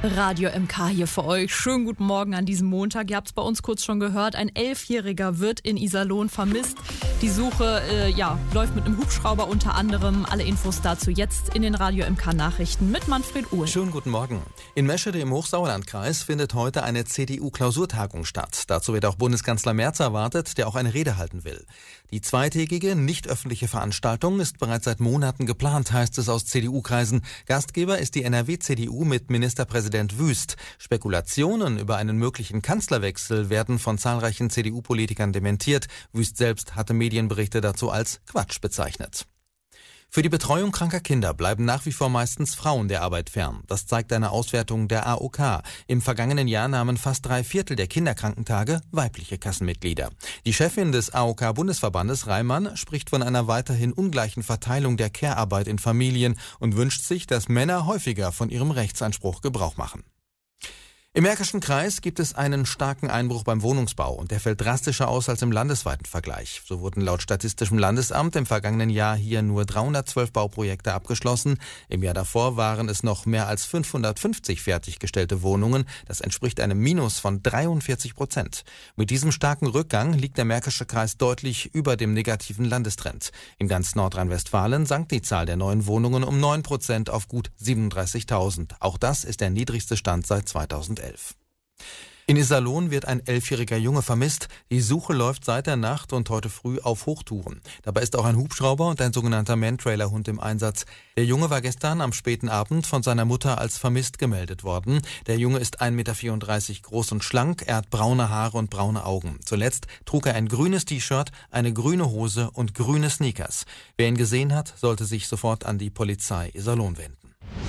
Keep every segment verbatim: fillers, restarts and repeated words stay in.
Radio M K hier für euch. Schönen guten Morgen an diesem Montag. Ihr habt es bei uns kurz schon gehört. Ein Elfjähriger wird in Iserlohn vermisst. Die Suche äh, ja, läuft mit einem Hubschrauber unter anderem. Alle Infos dazu jetzt in den Radio M K Nachrichten mit Manfred Uhl. Schönen guten Morgen. In Meschede im Hochsauerlandkreis findet heute eine C D U-Klausurtagung statt. Dazu wird auch Bundeskanzler Merz erwartet, der auch eine Rede halten will. Die zweitägige, nicht öffentliche Veranstaltung ist bereits seit Monaten geplant, heißt es aus C D U-Kreisen. Gastgeber ist die N R W-C D U mit Ministerpräsident Wüst. Spekulationen über einen möglichen Kanzlerwechsel werden von zahlreichen C D U-Politikern dementiert. Wüst selbst hatte Medienberichte dazu als Quatsch bezeichnet. Für die Betreuung kranker Kinder bleiben nach wie vor meistens Frauen der Arbeit fern. Das zeigt eine Auswertung der A O K. Im vergangenen Jahr nahmen fast drei Viertel der Kinderkrankentage weibliche Kassenmitglieder. Die Chefin des A O K-Bundesverbandes, Reimann, spricht von einer weiterhin ungleichen Verteilung der Care-Arbeit in Familien und wünscht sich, dass Männer häufiger von ihrem Rechtsanspruch Gebrauch machen. Im Märkischen Kreis gibt es einen starken Einbruch beim Wohnungsbau und der fällt drastischer aus als im landesweiten Vergleich. So wurden laut Statistischem Landesamt im vergangenen Jahr hier nur dreihundertzwölf Bauprojekte abgeschlossen. Im Jahr davor waren es noch mehr als fünfhundertfünfzig fertiggestellte Wohnungen. Das entspricht einem Minus von dreiundvierzig Prozent. Mit diesem starken Rückgang liegt der Märkische Kreis deutlich über dem negativen Landestrend. In ganz Nordrhein-Westfalen sank die Zahl der neuen Wohnungen um neun Prozent auf gut siebenunddreißigtausend. Auch das ist der niedrigste Stand seit zweitausendelf. In Iserlohn wird ein elfjähriger Junge vermisst. Die Suche läuft seit der Nacht und heute früh auf Hochtouren. Dabei ist auch ein Hubschrauber und ein sogenannter Man-Trailer-Hund im Einsatz. Der Junge war gestern am späten Abend von seiner Mutter als vermisst gemeldet worden. Der Junge ist ein Meter vierunddreißig groß und schlank. Er hat braune Haare und braune Augen. Zuletzt trug er ein grünes T-Shirt, eine grüne Hose und grüne Sneakers. Wer ihn gesehen hat, sollte sich sofort an die Polizei Iserlohn wenden.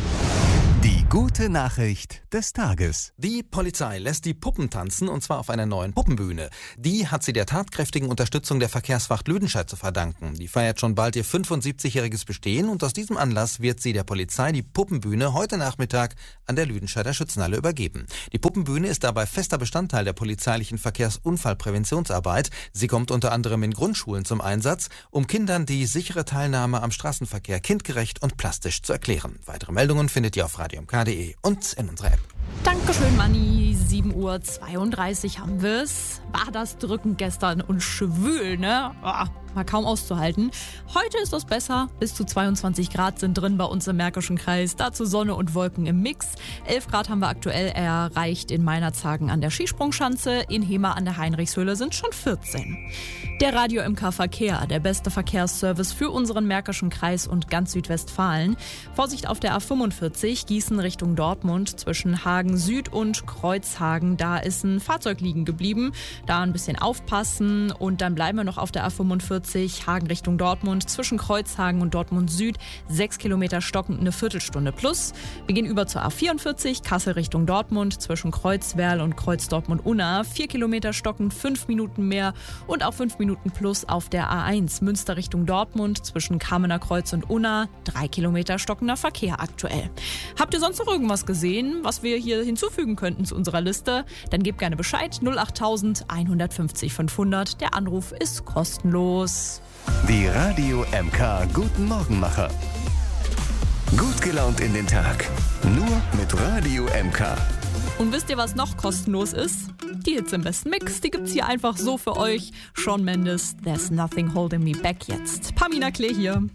Die gute Nachricht des Tages. Die Polizei lässt die Puppen tanzen, und zwar auf einer neuen Puppenbühne. Die hat sie der tatkräftigen Unterstützung der Verkehrswacht Lüdenscheid zu verdanken. Die feiert schon bald ihr fünfundsiebzigjähriges Bestehen und aus diesem Anlass wird sie der Polizei die Puppenbühne heute Nachmittag an der Lüdenscheider Schützenhalle übergeben. Die Puppenbühne ist dabei fester Bestandteil der polizeilichen Verkehrsunfallpräventionsarbeit. Sie kommt unter anderem in Grundschulen zum Einsatz, um Kindern die sichere Teilnahme am Straßenverkehr kindgerecht und plastisch zu erklären. Weitere Meldungen findet ihr auf radio m k punkt d e und in unserer App. Dankeschön, Manni. sieben Uhr zweiunddreißig haben wir's. War das drückend gestern und schwül, ne? Oh, war kaum auszuhalten. Heute ist es besser. Bis zu zweiundzwanzig Grad sind drin bei uns im Märkischen Kreis. Dazu Sonne und Wolken im Mix. elf Grad haben wir aktuell erreicht in Meinerzhagen an der Skisprungschanze. In Hemer an der Heinrichshöhle sind schon vierzehn. Der Radio M K Verkehr, der beste Verkehrsservice für unseren Märkischen Kreis und ganz Südwestfalen. Vorsicht auf der A fünfundvierzig, Gießen Richtung Dortmund, zwischen Hagen Süd und Kreuzhagen. Da ist ein Fahrzeug liegen geblieben. Da ein bisschen aufpassen und dann bleiben wir noch auf der A fünfundvierzig, Hagen Richtung Dortmund, zwischen Kreuzhagen und Dortmund Süd. Sechs Kilometer stockend, eine Viertelstunde plus. Wir gehen über zur A vierundvierzig, Kassel Richtung Dortmund, zwischen Kreuzwerl und Kreuz Dortmund-Unna. Vier Kilometer stockend, fünf Minuten mehr und auch fünf Minuten plus auf der A eins, Münster Richtung Dortmund, zwischen Kamener Kreuz und Unna. Drei Kilometer stockender Verkehr aktuell. Habt ihr sonst noch irgendwas gesehen, was wir hier hinzufügen könnten zu unserer Liste? Dann gebt gerne Bescheid. null acht einhundertfünfzig fünfhundert. Der Anruf ist kostenlos. Die Radio M K Guten Morgenmacher. Gut gelaunt in den Tag. Nur mit Radio M K. Und wisst ihr, was noch kostenlos ist? Die Hits im besten Mix, die gibt's hier einfach so für euch. Shawn Mendes, There's Nothing Holding Me Back jetzt. Pamina Klee hier.